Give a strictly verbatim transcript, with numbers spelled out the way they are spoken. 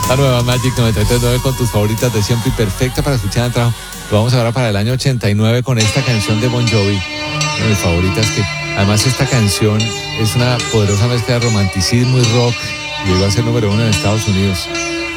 La nueva Magic noventa y tres punto nueve con tus favoritas de siempre y perfecta para escuchar en el trabajo. Lo vamos ahora para el año ochenta y nueve con esta canción de Bon Jovi. Una de mis favoritas, que además esta canción es una poderosa mezcla de romanticismo y rock. Llegó a ser número uno en Estados Unidos.